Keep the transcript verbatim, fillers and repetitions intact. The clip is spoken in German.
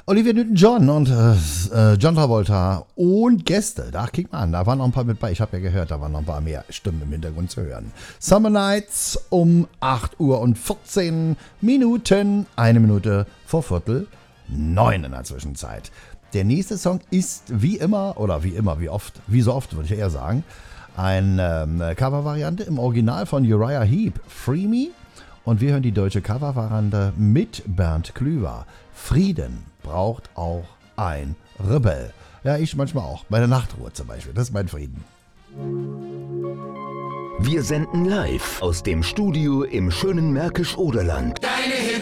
Olivia Newton-John und äh, John Travolta und Gäste. Da kick mal an, da waren noch ein paar mit bei. Ich habe ja gehört, da waren noch ein paar mehr Stimmen im Hintergrund zu hören. Summer Nights um acht Uhr und vierzehn Minuten. Eine Minute vor Viertel neun in der Zwischenzeit. Der nächste Song ist wie immer, oder wie immer, wie oft, wie so oft würde ich eher sagen, eine ähm, Covervariante im Original von Uriah Heep, Free Me. Und wir hören die deutsche Covervariante mit Bernd Klüver. Frieden braucht auch ein Rebell. Ja, ich manchmal auch. Bei der Nachtruhe zum Beispiel. Das ist mein Frieden. Wir senden live aus dem Studio im schönen Märkisch-Oderland. Deine Hits.